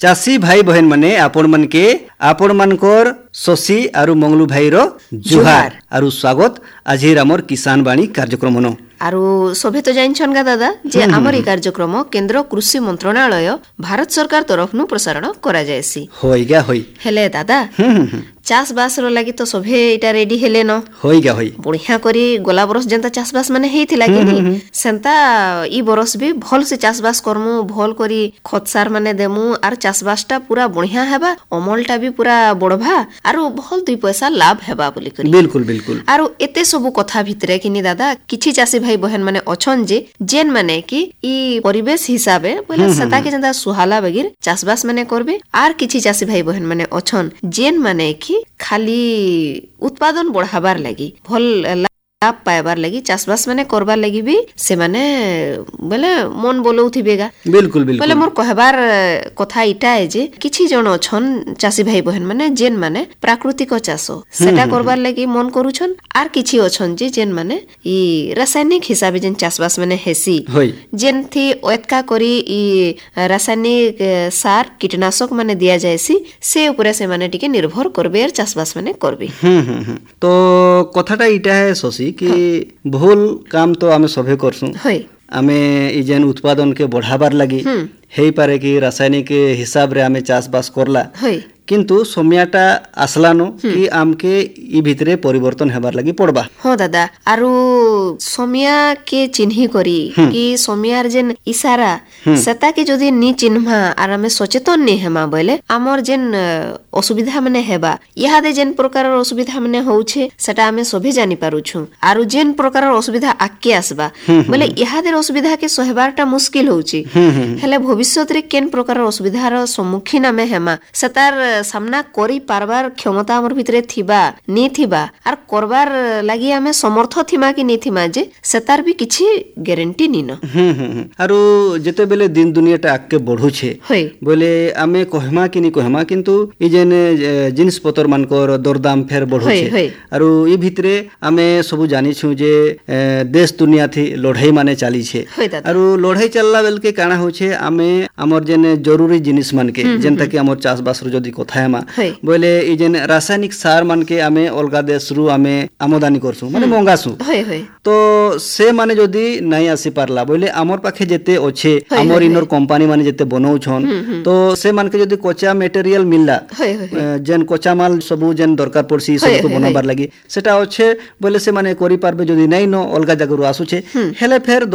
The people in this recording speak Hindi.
चाषी भाई बहन माने आपण मन के आपण मानकर शशि आरु मंगलू भाई रो जुहार आरु स्वागत आज हमर किसान वाणी कार्यक्रम नो आरु सभे तो जानछन गा दादा जे हमर ई कार्यक्रम केंद्र कृषि मंत्रालय भारत सरकार तरफ नु प्रसारण करा जायसी होइगा होई हेले दादा चाष बास रो लागि तो सभे इटा रेडी हेले न होइगा होई बढ़िया करी गोला बरस जनता चाष बास माने हेथिला कि नहीं सेंता ई बरस भी भल से चाष बास करमु भल करी खत सार माने देमु आर चाष बासटा पूरा बढ़िया हेबा अमलटा भी पूरा बड़भा आरो भल दुई पैसा लाभ हेबा बोली करी बिल्कुल बिल्कुल आरो एते सब कथा भितरे कि दादा किछि चाषी भाई बहन माने अछन जे जेन माने कि ई परिवेश हिसाबे बोले सता के जनता सुहाला बगिर चाष बास माने करबे आर किछि चाषी भाई बहन माने अछन जेन माने कि खाली उत्पादन बढ़ाबार लगी भल लाभ पाइबार लगी चाषबास माने करबार लगी भी से माने बोले मन बोलौथिबेगा बिल्कुल बिल्कुल बोले मोर कहबार कथा इटा है जे किछि जण अछन चाषी भाई बहन माने जेन माने प्राकृतिक चाष सेटा करबार लगी मन करूछन आर किछि अछन जे जेन माने ई रासायनिक हिसाबे जेन चाषबास माने हेसी जेन थी ओतका करी ई रासायनिक सार कीटनाशक माने दिया जायसी से ऊपर से माने टिके निर्भर करबे आर चाषबास माने करबे तो कथाटा इटा है शशि कि भूल काम तो आमे सभे करसु आमे ई जेन उत्पादन के बढ़ाबार लगी हेई पारे कि रासायनिक हिसाब रे आमे चाष बास करला किंतु समयाटा आसलानो कि आमके ई भितरे परिवर्तन हेबार लगी पड़बा हो दादा आरु समया के चिन्ही करी कि समयार जेन इशारा सेता के जदी नी चिन्हमा आर हमें सचेतन नी हेमा बोले हमर जेन असुविधा माने हेबा इहादे जेन प्रकार असुविधा माने होउछे सेटा हमें सभी जानि पारुछु आरु जेन प्रकार असुविधा आके आसबा बोले इहादे असुविधा के सहबारटा मुश्किल होउची हेले भविष्यत रे केन प्रकार असुविधार सम्मुखीन हमें हेमा सेतार सामना करी पारबार क्षमता हमर भितरे थिबा नी थिबा आर करबार लागि हमें समर्थ थिमा कि नी थिमा जे सेतार भी किछि गारंटी नी न आरो जते बेले दिन दुनियाटा आके बढ़ु छे बोले आमे कहमा कि नी कहमा किंतु ई जेन जिनिस पतर मानकर दरदाम फेर बढ़ु छे आरो ई भितरे आमे सब जानि छु जे देश दुनिया थी लड़ाई माने चाली छे आरो लड़ाई चलला बेल के काना हो छे आमे हमर जेन जरूरी जिनिस मान के जेनता कि हमर चाष बास रो जदी थायमा बोले ई जेन रासायनिक सार मान के आमे अलगा देश रु आमे आमदानी करसु माने मंगासु तो से माने जदी नहीं आसी पारला बोले हमर पाखे जेते ओछे हमर इनर कंपनी माने जेते बनाउ छन तो से मान के जदी कोचा मटेरियल मिलला जेन कोचा माल सब जेन दरकार पड़सी सब को बनाबार लागि सेटा ओछे बोले से माने करि पारबे जदी नहीं न अलगा जगह रु आसु छे हेले फेर